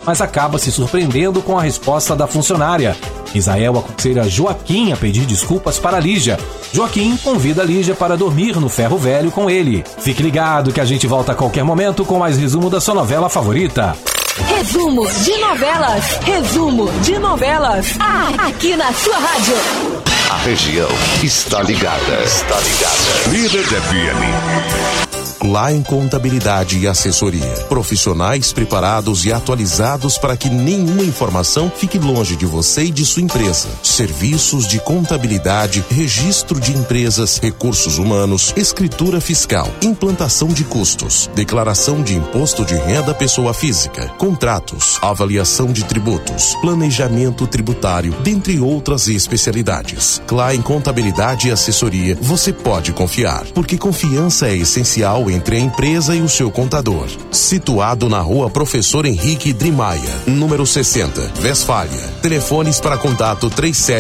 mas acaba se surpreendendo com a resposta da funcionária. Isael aconselha Joaquim a pedir desculpas para Lígia. Joaquim convida Lígia para dormir no ferro velho com ele. Fique ligado que a gente volta a qualquer momento com mais resumo da sua novela favorita. Resumo de novelas. Resumo de novelas. Aqui na sua rádio. A região está ligada. Líder FM. Lá em Contabilidade e Assessoria. Profissionais preparados e atualizados para que nenhuma informação fique longe de você e de sua empresa. Serviços de contabilidade, registro de empresas, recursos humanos, escritura fiscal, implantação de custos, declaração de imposto de renda pessoa física, contratos, avaliação de tributos, planejamento tributário, dentre outras especialidades. Lá em Contabilidade e Assessoria, você pode confiar, porque confiança é essencial entre a empresa e o seu contador. Situado na Rua Professor Henrique Drimaia, número 60, Westfália. Telefones para contato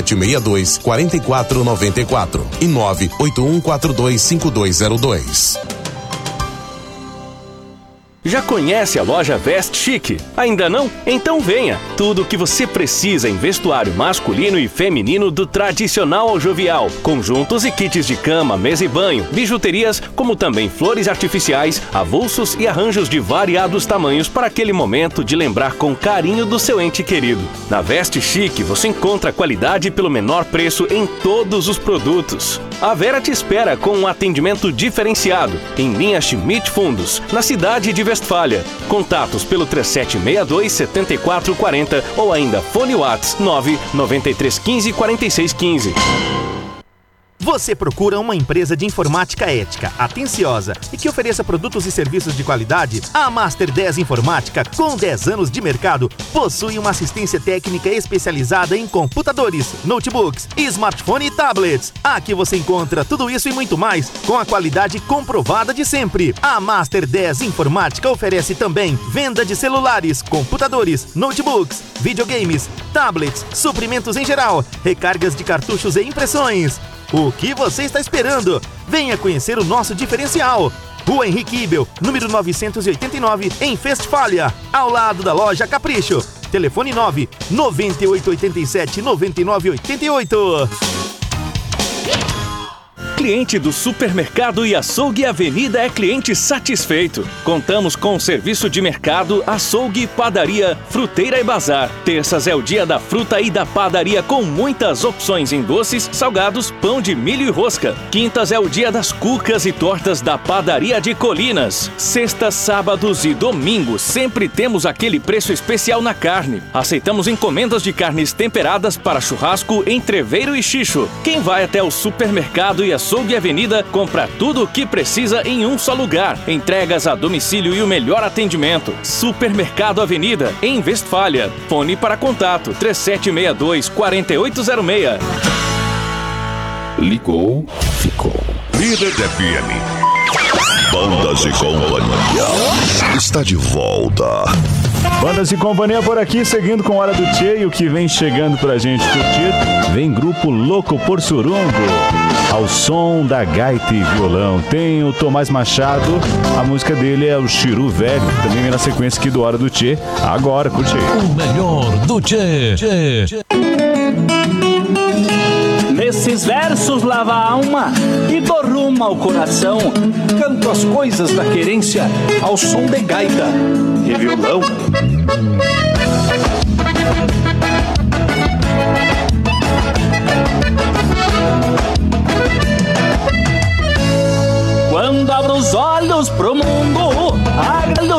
3762-4494 e 981425202. Já conhece a loja Vest Chic? Ainda não? Então venha! Tudo o que você precisa em vestuário masculino e feminino do tradicional ao jovial. Conjuntos e kits de cama, mesa e banho, bijuterias, como também flores artificiais, avulsos e arranjos de variados tamanhos para aquele momento de lembrar com carinho do seu ente querido. Na Vest Chic você encontra qualidade pelo menor preço em todos os produtos. A Vera te espera com um atendimento diferenciado em linha Schmidt Fundos, na cidade de Westfália. Contatos pelo 3762-7440 ou ainda fone WhatsApp 99315-4615. Você procura uma empresa de informática ética, atenciosa e que ofereça produtos e serviços de qualidade? A Master 10 Informática, com 10 anos de mercado, possui uma assistência técnica especializada em computadores, notebooks, smartphone e tablets. Aqui você encontra tudo isso e muito mais, com a qualidade comprovada de sempre. A Master 10 Informática oferece também venda de celulares, computadores, notebooks, videogames, tablets, suprimentos em geral, recargas de cartuchos e impressões. O que você está esperando? Venha conhecer o nosso diferencial. Rua Henrique Ibel, número 989, em Westfália, ao lado da loja Capricho. Telefone 99887-9988. Cliente do Supermercado e Açougue Avenida é cliente satisfeito. Contamos com serviço de mercado, açougue, padaria, fruteira e bazar. Terças é o dia da fruta e da padaria com muitas opções em doces, salgados, pão de milho e rosca. Quintas é o dia das cucas e tortas da padaria de Colinas. Sextas, sábados e domingos sempre temos aquele preço especial na carne. Aceitamos encomendas de carnes temperadas para churrasco, entreveiro e xixo. Quem vai até o Supermercado e Açougue Avenida compra tudo o que precisa em um só lugar. Entregas a domicílio e o melhor atendimento. Supermercado Avenida, em Westfália. Fone para contato 3762-4806. Ligou, ficou. Líder FM. Bandas e Companhia está de volta. Bandas e Companhia por aqui, seguindo com Hora do Tchê, e o que vem chegando pra gente curtir, vem Grupo Louco por Surungo, ao som da gaita e violão. Tem o Tomás Machado, a música dele é o Chiru Velho, também vem na sequência aqui do Hora do Tchê. Agora, curte aí. O melhor do Tchê. Nesses versos lava a alma e dou rumo ao coração. Canto as coisas da querência ao som de gaita e violão. Quando abro os olhos pro mundo, a